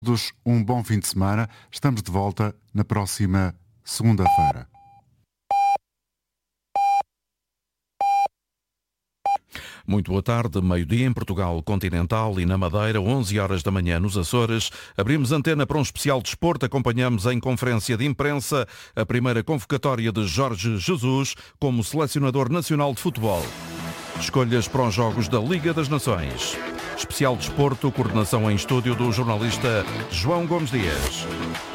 Todos um bom fim de semana. Estamos de volta na próxima segunda-feira. Muito boa tarde, meio-dia em Portugal continental e na Madeira, 11 horas da manhã nos Açores. Abrimos antena para um especial desporto, acompanhamos em conferência de imprensa a primeira convocatória de Jorge Jesus como selecionador nacional de futebol. Escolhas para os Jogos da Liga das Nações. Especial desporto, coordenação em estúdio do jornalista João Gomes Dias.